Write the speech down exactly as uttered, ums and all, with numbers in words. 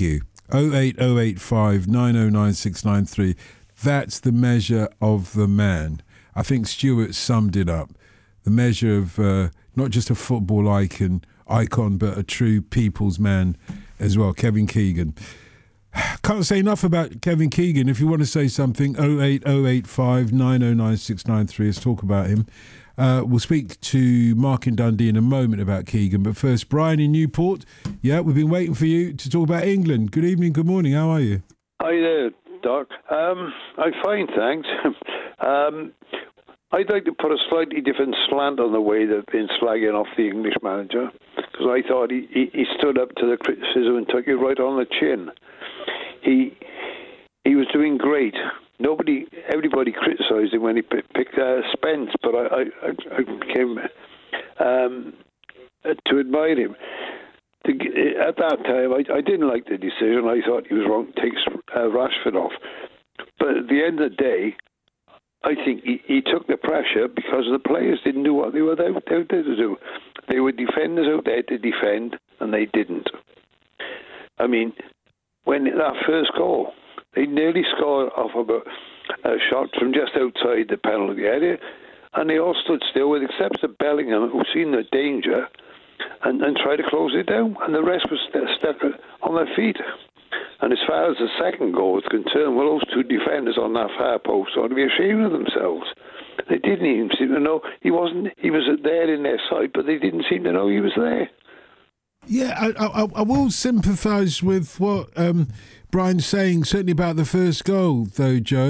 you. oh eight oh eight five nine oh nine six nine three. That's the measure of the man. I think Stuart summed it up. The measure of uh, not just a football icon, icon, but a true people's man as well, Kevin Keegan. Can't say enough about Kevin Keegan. If you want to say something, oh eight oh eight five nine oh nine six nine three. Let's talk about him. Uh, we'll speak to Mark in Dundee in a moment about Keegan. But first, Brian in Newport. Yeah, we've been waiting for you to talk about England. Good evening, good morning. How are you? Hi there, Doc. Um, I'm fine, thanks. um, I'd like to put a slightly different slant on the way they've been slagging off the English manager, because I thought he, he, he stood up to the criticism and took it right on the chin. He he was doing great. Nobody, everybody criticised him when he p- picked uh, Spence, but I, I, I became um, to admire him. The, at that time, I, I didn't like the decision. I thought he was wrong to take uh, Rashford off. But at the end of the day, I think he, he took the pressure because the players didn't do what they were out there to do. They were defenders out there to defend, and they didn't. I mean, when that first goal, they nearly scored off of a, a shot from just outside the penalty area, and they all stood still, with except for Bellingham, who seen the danger and, and tried to close it down, and the rest was st- stuck on their feet. And as far as the second goal is concerned, well, those two defenders on that far post ought to be ashamed of themselves. They didn't even seem to know he wasn't. He was there in their sight, but they didn't seem to know he was there. Yeah, I, I, I will sympathise with what um, Brian's saying, certainly about the first goal, though, Joe.